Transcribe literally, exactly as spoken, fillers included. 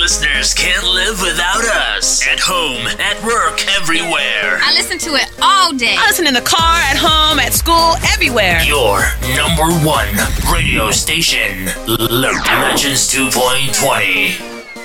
listeners can't live without us. At home, at work, everywhere. I listen to it all day. I listen in the car, at home, at school, everywhere. Your number one radio station, Legends two point twenty.